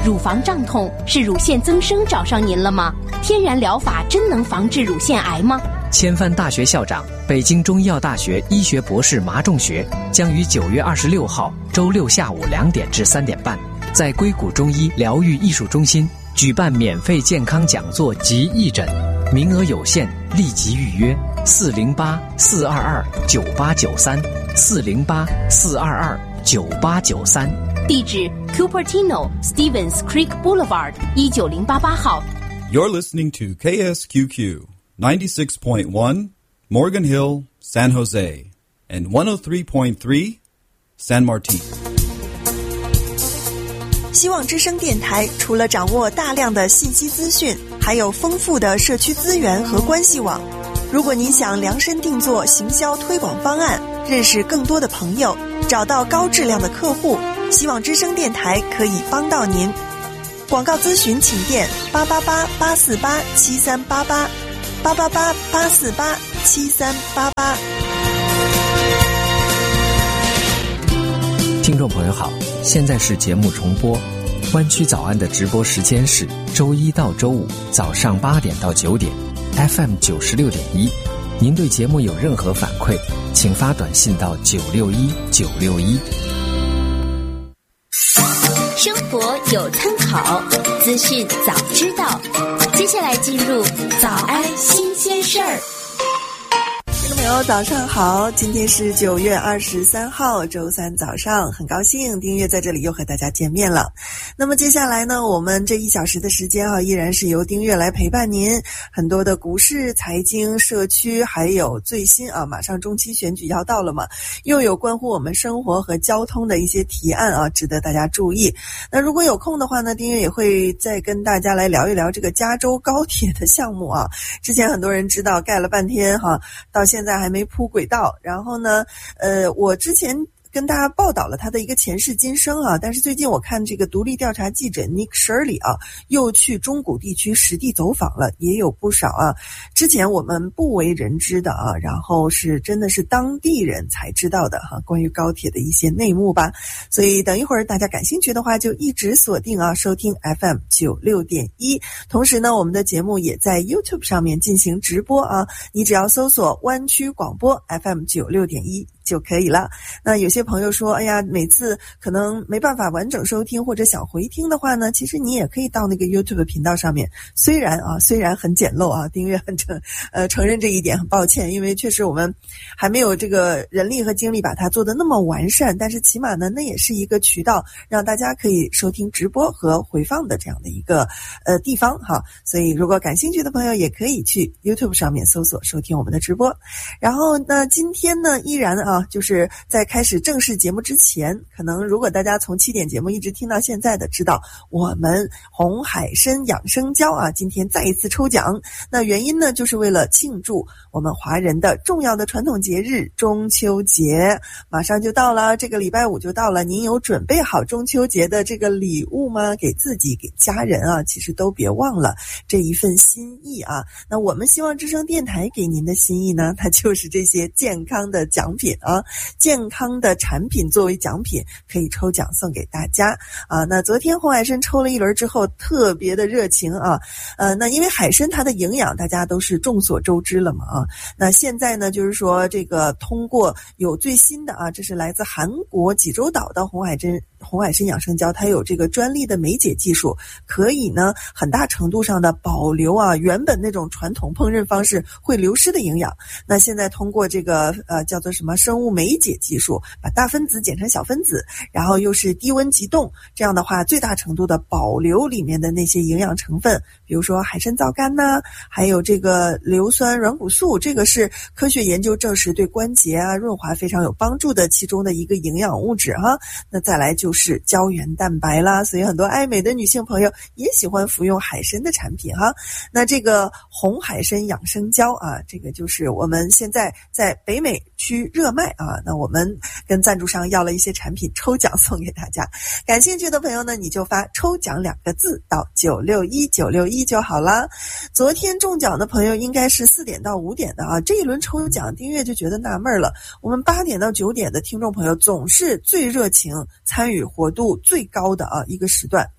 乳房胀痛是乳腺增生找上您了吗？天然疗法真能防治乳腺癌吗？ 千帆大学校长、北京中医药大学医学博士马仲学将于9月26号周六下午2点至3点半，在硅谷中医疗愈艺术中心举办免费健康讲座及义诊，名额有限，立即预约408-422-9893，408-422-9893。 地址 Cupertino Stevens Creek Boulevard 19088号。 You're listening to KSQQ 96.1 Morgan Hill, San Jose, and 103.3 San Martin。 希望之声电台除了掌握大量的信息资讯，还有丰富的社区资源和关系网。如果您想量身定做行销推广方案，认识更多的朋友，找到高质量的客户，希望之声电台可以帮到您。广告咨询请电888-848-7388，888-848-7388。 听众朋友好，现在是节目重播。湾区早安的直播时间是周一到周五早上8点到9点 ，FM 96.1。您对节目有任何反馈，请发短信到961-961。 生活有参考，资讯早知道。接下来进入早安新鲜事儿。 听众朋友早上好，今天是9月23号周三早上，很高兴丁月在这里又和大家见面了。那么接下来呢，我们这1小时的时间依然是由丁月来陪伴您，很多的股市、财经、社区，还有最新马上中期选举要到了嘛，又有关乎我们生活和交通的一些提案值得大家注意。那如果有空的话呢，丁月也会再跟大家来聊一聊这个加州高铁的项目之前很多人知道盖了半天到现在还没铺轨道，然后呢我之前跟大家报道了他的一个前世今生但是最近我看这个独立调查记者 Nick Shirley 又去中古地区实地走访了，也有不少之前我们不为人知的然后是真的是当地人才知道的关于高铁的一些内幕吧。所以等一会儿大家感兴趣的话，就一直锁定收听 FM 96.1。同时呢，我们的节目也在 YouTube 上面进行直播你只要搜索湾区广播 FM 96.1就可以了。那有些朋友说，哎呀，每次可能没办法完整收听或者想回听的话呢，其实你也可以到那个 YouTube 频道上面。虽然很简陋丁月很承认这一点，很抱歉，因为确实我们还没有这个人力和精力把它做得那么完善，但是起码呢，那也是一个渠道，让大家可以收听直播和回放的这样的一个地方所以如果感兴趣的朋友也可以去 YouTube 上面搜索收听我们的直播。然后呢，今天呢依然就是在开始正式节目之前，可能如果大家从7点节目一直听到现在的，知道我们红海参养生胶今天再一次抽奖。那原因呢，就是为了庆祝我们华人的重要的传统节日中秋节，马上就到了，这个礼拜5就到了。您有准备好中秋节的这个礼物吗？给自己给家人其实都别忘了这一份心意那我们希望之声电台给您的心意呢，它就是这些健康的奖品健康的产品作为奖品可以抽奖送给大家那昨天红海参抽了一轮之后特别的热情那因为海参它的营养大家都是众所周知了嘛那现在呢，就是说这个通过有最新的这是来自韩国济州岛的红海参养生胶，它有这个专利的酶解技术，可以呢很大程度上的保留原本那种传统烹饪方式会流失的营养。那现在通过这个叫做什么生物酶解技术，把大分子剪成小分子，然后又是低温急冻，这样的话最大程度的保留里面的那些营养成分，比如说海参皂苷还有这个硫酸软骨素，这个是科学研究证实对关节润滑非常有帮助的其中的一个营养物质那再来就是胶原蛋白啦，所以很多爱美的女性朋友也喜欢服用海参的产品那这个红海参养生胶这个就是我们现在在北美区热卖那我们跟赞助商要了一些产品抽奖送给大家，感兴趣的朋友呢，你就发抽奖2个字到961961就好了。昨天中奖的朋友应该是4点到5点的这一轮抽奖丁月就觉得纳闷了，我们8点到9点的听众朋友总是最热情参与活度最高的一个时段，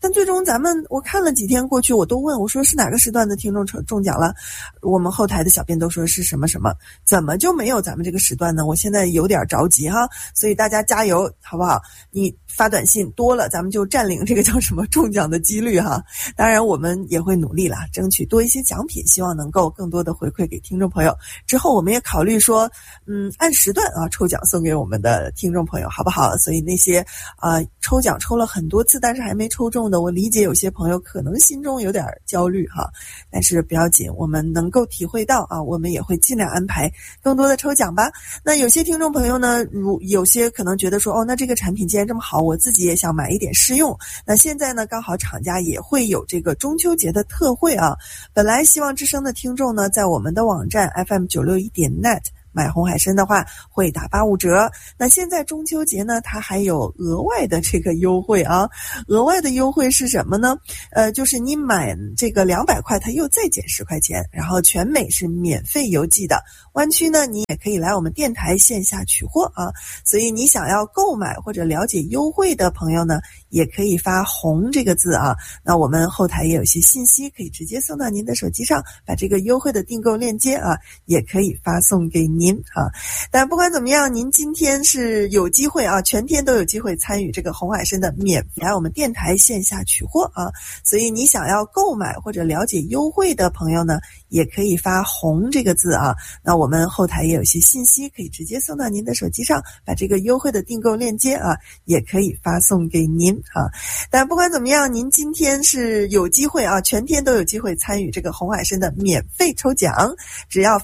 但最终我看了几天过去，我都问我说是哪个时段的听众中奖了，我们后台的小编都说是什么什么，怎么就没有咱们这个时段呢？我现在有点着急哈，所以大家加油好不好？你发短信多了，咱们就占领这个叫什么中奖的几率哈。当然我们也会努力啦，争取多一些奖品，希望能够更多的回馈给听众朋友。之后我们也考虑说按时段抽奖送给我们的听众朋友好不好？所以那些抽奖抽了很多次但是还没抽中的，我理解有些朋友可能心中有点焦虑哈，但是不要紧，我们能够体会到我们也会尽量安排更多的抽奖吧。那有些听众朋友呢，有些可能觉得说那这个产品既然这么好，我自己也想买一点试用。那现在呢，刚好厂家也会有这个中秋节的特惠啊。本来希望之声的听众呢，在我们的网站 FM961.net买红海参的话会打85折。那现在中秋节呢，它还有额外的这个优惠啊。额外的优惠是什么呢？就是你买这个200块，它又再减10块钱，然后全美是免费邮寄的。湾区呢，你也可以来我们电台线下取货啊。所以你想要购买或者了解优惠的朋友呢，也可以发红这个字啊。那我们后台也有一些信息可以直接送到您的手机上，把这个优惠的订购链接也可以发送给您啊。但不管怎么样，您今天是有机会全天都有机会参与这个红海参的免费来我们电台线下取货啊。所以你想要购买或者了解优惠的朋友呢，也可以发红这个字啊。那我们后台也有一些信息可以直接送到您的手机上，把这个优惠的订购链接也可以发送给您啊。但不管怎么样，您今天是有机会全天都有机会参与这个红海参的免费抽奖，只要